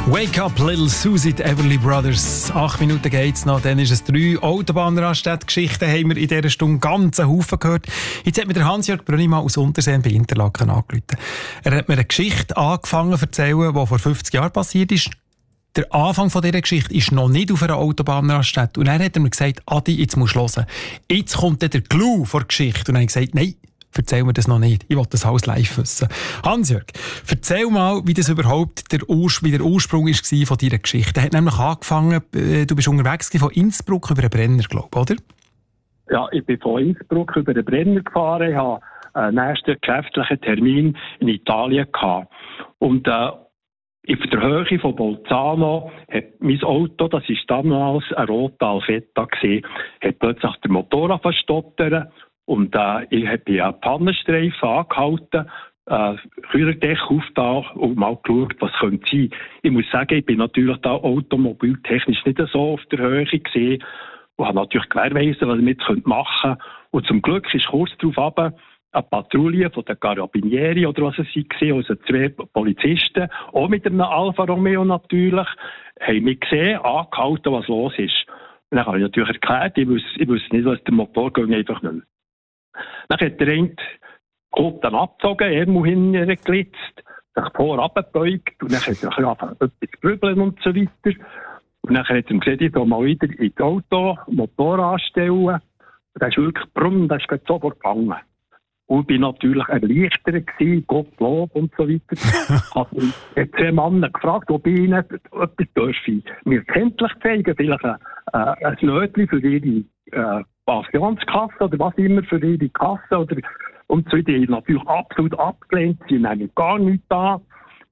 Wake up, little Susie, die Everly Brothers. 8 Minuten geht's noch, dann ist es 3. Autobahnraststätte-Geschichten haben wir in dieser Stunde ganz einen Haufen gehört. Jetzt hat mir der Hans-Jörg Brönnimann aus Unterseen bei Interlaken angerufen. Er hat mir eine Geschichte angefangen zu erzählen, die vor 50 Jahren passiert ist. Der Anfang von dieser Geschichte ist noch nicht auf einer Autobahnraststätte. Und dann hat er mir gesagt, Adi, jetzt musst du hören. Jetzt kommt dann der Clou vor der Geschichte. Und dann habe ich gesagt, nein, erzähl mir das noch nicht. Ich will das alles live wissen. Hans-Jörg, erzähl mal, wie das überhaupt wie der Ursprung war von deiner Geschichte. Er hat nämlich angefangen, du bist unterwegs von Innsbruck über den Brenner, glaube ich, oder? Ja, ich bin von Innsbruck über den Brenner gefahren. Ich hatte einen ersten geschäftlichen Termin in Italien gehabt. Und auf der Höhe von Bolzano hat mein Auto, das war damals ein roter Alfetta, hat plötzlich den Motor verstottert. Und ich habe einen Pannenstreifen angehalten, Kühlerdech aufgetan und mal geschaut, was könnte sein. Ich muss sagen, ich bin natürlich da automobiltechnisch nicht so auf der Höhe gesehen und habe natürlich gewährleistet, was ich mit machen könnte. Und zum Glück ist kurz darauf runter eine Patrouille von den Carabinieri oder was es war, also 2 Polizisten, auch mit einem Alfa Romeo natürlich, haben mich gesehen, angehalten, was los ist. Und dann habe ich natürlich erklärt, ich wüsste nicht, was der Motor geht, einfach nicht mehr. Dann hat der eine Kutten abgezogen, Ärmel hingeglitzt, sich vorabgebeugt und dann hat er angefangen, etwas grübeln und so weiter. Und dann hat er gesagt, ich soll mal wieder ins Auto, Motor anstellen. Und dann ist wirklich brumm, das ist sofort gegangen. Und ich war natürlich erleichtert gewesen, Gottlob und so weiter. Also, ich habe 2 Männer gefragt, ob ich ihnen etwas mir kenntlich zeigen, vielleicht ein Nötchen für ihre Pensionskasse oder was immer für ihre Kasse oder und so. Die haben natürlich absolut abgelehnt, sie nehmen gar nichts da.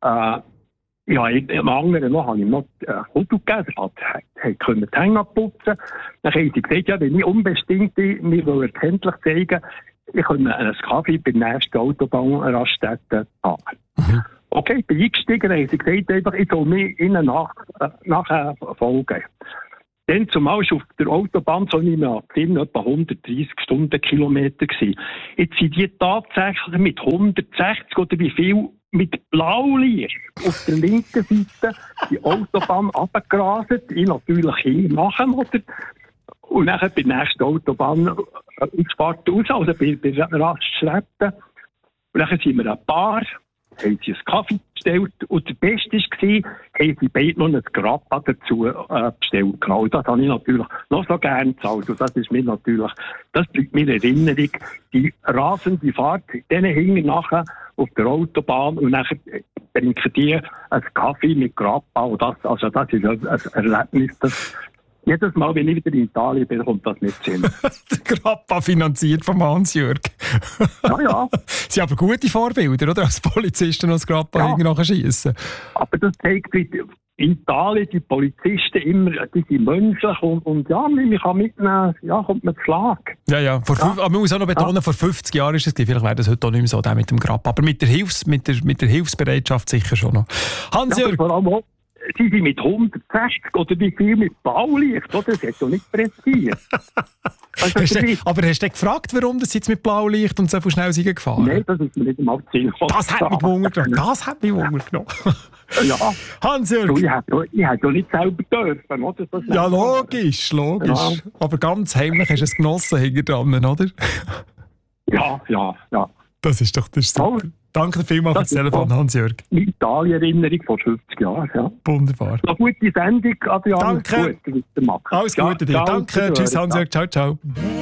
Ja, im anderen noch habe ich noch Foto gegeben, er konnte die Hänge abputzen. Dann haben sie gesagt, ja, wenn ich unbestimmt mir erkenntlich zeigen, ich könnte einen Kaffee bei der nächsten Autobahnraststätte haben. Mhm. Okay, ich bin eingestiegen, haben sie gesagt, einfach, ich soll mir ihnen nachher folgen. Dann zumal ist auf der Autobahn, so nicht mehr gesehen, etwa 130 Stundenkilometer gewesen. Jetzt sind die tatsächlich mit 160 oder wie viel mit Blaulicht auf der linken Seite die Autobahn runtergerastet. Ich natürlich hinmachen, oder? Und dann bei der nächsten Autobahn Ausfahrt raus, also bei Raststätten. Und dann sind wir ein Paar, haben sie einen Kaffee bestellt. Und der Beste war, haben sie beide noch ein Grappa dazu bestellt. Genau, das habe ich natürlich noch so gerne gezahlt. Und das ist mir natürlich, das bleibt mir in Erinnerung, die rasende Fahrt, denen hingen nachher auf der Autobahn und dann trinken die einen Kaffee mit Grappa. Und das ist ein Erlebnis, das jedes Mal, wenn ich wieder in Italien bin, kommt das nicht hin. Der Grappa finanziert von Hans-Jörg. Ja. Sie haben aber gute Vorbilder, oder? Als Polizisten noch das Grappa nachher schiessen. Aber das zeigt, wie in Italien die Polizisten immer, die sind menschlich und ja, man kann mitnehmen, ja, kommt man zu Schlag. Ja. Aber man muss auch noch betonen, vor 50 Jahren ist es, vielleicht wäre das heute auch nicht mehr so, der mit dem Grappa. Aber mit der Hilfsbereitschaft sicher schon noch. Hans-Jörg. Ja, sie sind mit 160 oder wie viel mit Blaulicht, oder? Das hat doch nicht pressiert. Aber hast du gefragt, warum das jetzt mit Blaulicht und so schnell sind gefahren? Nein, das ist mir nicht einmal zu sehen. Das hat mich Wunder genommen. Ja. Hans-Jörg. Ich hätte doch nicht selber dürfen, oder? Das ja, logisch. Ja. Aber ganz heimlich hast du es genossen hinter dran, oder? Ja. Das ist super. Danke vielmals für das Telefon, Hans-Jörg. Italien-Erinnerung vor 50 Jahren, ja. Wunderbar. Eine gute Sendung, Adrian. Danke. Alles Gute dir. Danke. Tschüss, Hans-Jörg. Ciao.